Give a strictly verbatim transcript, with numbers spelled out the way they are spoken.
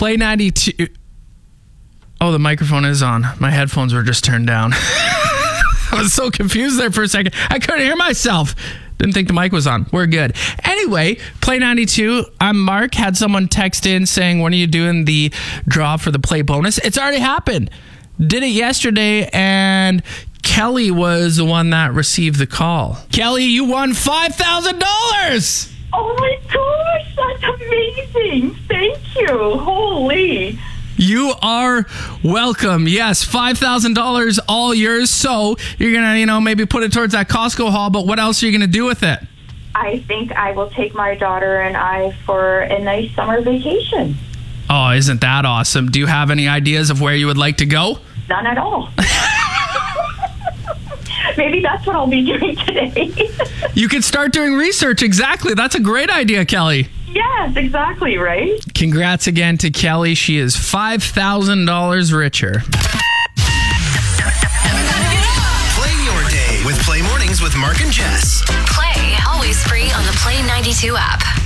Play ninety-two. Oh, the microphone is on. My headphones were just turned down. I was so confused there for a second. I couldn't hear myself. Didn't think the mic was on. We're good. Anyway, Play ninety-two. I'm Mark. Had someone text in saying, when are you doing the draw for the Play bonus? It's already happened. Did it yesterday, and Kelly was the one that received the call. Kelly, you won five thousand dollars! Oh my gosh, that's amazing. Thank you. Holy. You are welcome. Yes, five thousand dollars all yours. So you're going to, you know, maybe put it towards that Costco haul, but what else are you going to do with it? I think I will take my daughter and I for a nice summer vacation. Oh, isn't that awesome? Do you have any ideas of where you would like to go? None at all. Maybe that's what I'll be doing today. You could start doing research. Exactly. That's a great idea, Kelly. Yes, exactly, right? Congrats again to Kelly. She is five thousand dollars richer. Play your day with Play Mornings with Mark and Jess. Play, always free on the Play ninety-two app.